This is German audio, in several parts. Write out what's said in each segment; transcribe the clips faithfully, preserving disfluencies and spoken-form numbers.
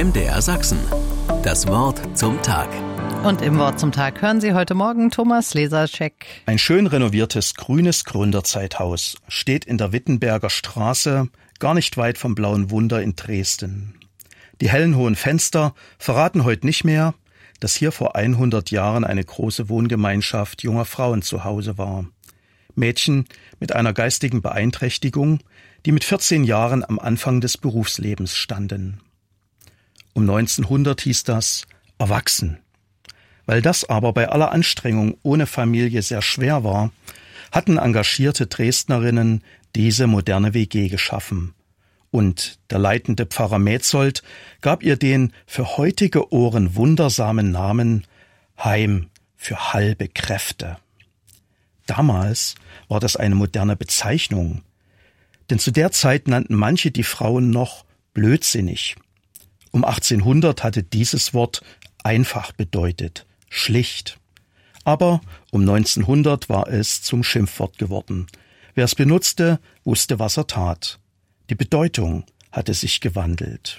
M D R Sachsen. Das Wort zum Tag. Und im Wort zum Tag hören Sie heute Morgen Thomas Lesaschek. Ein schön renoviertes grünes Gründerzeithaus steht in der Wittenberger Straße, gar nicht weit vom Blauen Wunder in Dresden. Die hellen hohen Fenster verraten heute nicht mehr, dass hier vor hundert Jahren eine große Wohngemeinschaft junger Frauen zu Hause war. Mädchen mit einer geistigen Beeinträchtigung, die mit vierzehn Jahren am Anfang des Berufslebens standen. Um neunzehnhundert hieß das erwachsen. Weil das aber bei aller Anstrengung ohne Familie sehr schwer war, hatten engagierte Dresdnerinnen diese moderne W G geschaffen. Und der leitende Pfarrer Metzold gab ihr den für heutige Ohren wundersamen Namen Heim für halbe Kräfte. Damals war das eine moderne Bezeichnung, denn zu der Zeit nannten manche die Frauen noch blödsinnig. Um achtzehnhundert hatte dieses Wort einfach bedeutet, schlicht. Aber um neunzehnhundert war es zum Schimpfwort geworden. Wer es benutzte, wusste, was er tat. Die Bedeutung hatte sich gewandelt.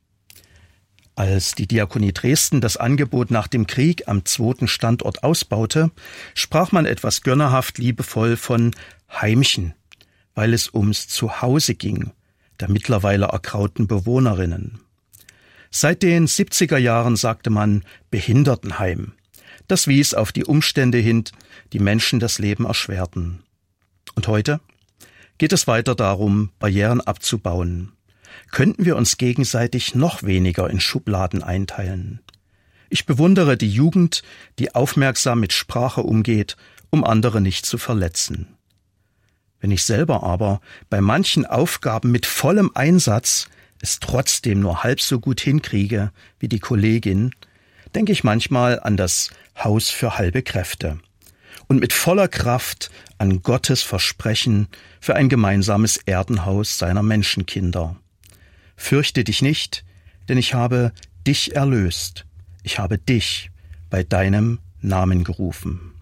Als die Diakonie Dresden das Angebot nach dem Krieg am zweiten Standort ausbaute, sprach man etwas gönnerhaft liebevoll von Heimchen, weil es ums Zuhause ging, der mittlerweile ergrauten Bewohnerinnen. Seit den siebziger Jahren sagte man Behindertenheim. Das wies auf die Umstände hin, die Menschen das Leben erschwerten. Und heute geht es weiter darum, Barrieren abzubauen. Könnten wir uns gegenseitig noch weniger in Schubladen einteilen? Ich bewundere die Jugend, die aufmerksam mit Sprache umgeht, um andere nicht zu verletzen. Wenn ich selber aber bei manchen Aufgaben mit vollem Einsatz es trotzdem nur halb so gut hinkriege wie die Kollegin, denke ich manchmal an das Haus für halbe Kräfte und mit voller Kraft an Gottes Versprechen für ein gemeinsames Erdenhaus seiner Menschenkinder. Fürchte dich nicht, denn ich habe dich erlöst. Ich habe dich bei deinem Namen gerufen.